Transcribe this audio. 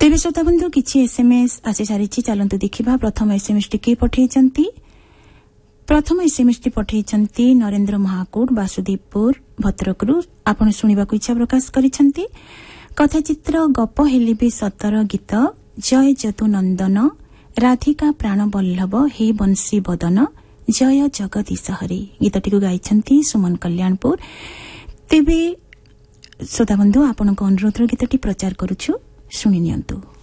तेरे श्रोता बंधु किछि एसएमएस आसी सारी चलतु देखा। प्रथम एसएमएस टी पठेइचंती। प्रथम एसएमएस टी पठेइचंती नरेंद्र महाकूट वासुदेवपुर भद्रकरू। आपण सुनिबाकु इच्छा प्रकाश करिसंती। कथाचित्र गप हेली भी सतर गीत जय जतु नंदन राधिका प्राण बल्लभ हे बंशी बदन जय जगदीश हरि गीतटी गाइछंती सुमन कल्याणपुर। तेबे श्रोता बंधु आपण अनुरोध गीतटी प्रचार करुछु, शुणी नियंतु।